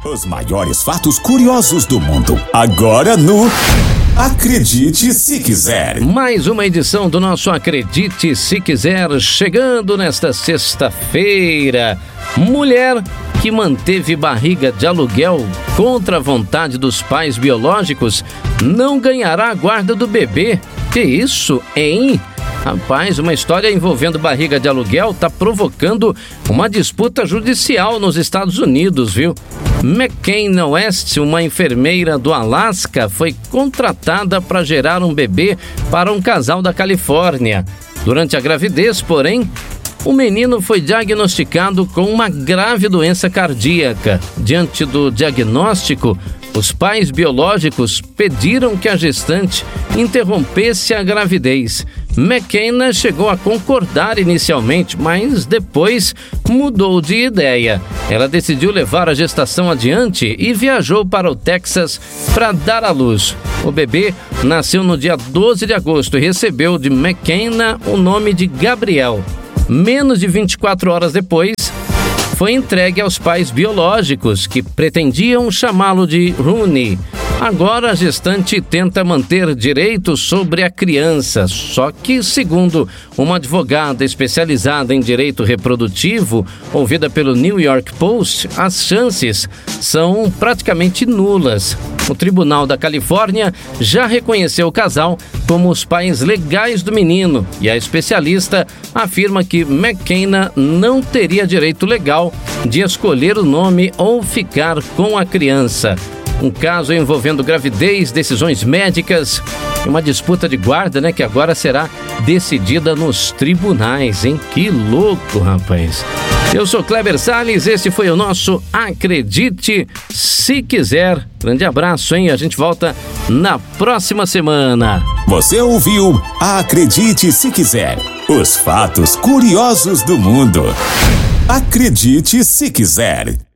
Os maiores fatos curiosos do mundo. Agora no Acredite Se Quiser. Mais uma edição do nosso Acredite Se Quiser, chegando nesta sexta-feira. Mulher que manteve barriga de aluguel contra a vontade dos pais biológicos não ganhará a guarda do bebê. Que isso, hein? Rapaz, uma história envolvendo barriga de aluguel tá provocando uma disputa judicial nos Estados Unidos, viu? McKenna West, uma enfermeira do Alasca, foi contratada para gerar um bebê para um casal da Califórnia. Durante a gravidez, porém, o menino foi diagnosticado com uma grave doença cardíaca. Diante do diagnóstico, os pais biológicos pediram que a gestante interrompesse a gravidez. McKenna chegou a concordar inicialmente, mas depois mudou de ideia. Ela decidiu levar a gestação adiante e viajou para o Texas para dar à luz. O bebê nasceu no dia 12 de agosto e recebeu de McKenna o nome de Gabriel. Menos de 24 horas depois, foi entregue aos pais biológicos, que pretendiam chamá-lo de Rooney. Agora a gestante tenta manter direitos sobre a criança, só que, segundo uma advogada especializada em direito reprodutivo, ouvida pelo New York Post, as chances são praticamente nulas. O Tribunal da Califórnia já reconheceu o casal como os pais legais do menino e a especialista afirma que McKenna não teria direito legal de escolher o nome ou ficar com a criança. Um caso envolvendo gravidez, decisões médicas e uma disputa de guarda, né, que agora será decidida nos tribunais, hein? Que louco, rapaz! Eu sou Kleber Salles, esse foi o nosso Acredite Se Quiser. Grande abraço, hein? A gente volta na próxima semana. Você ouviu Acredite Se Quiser. Os fatos curiosos do mundo. Acredite Se Quiser.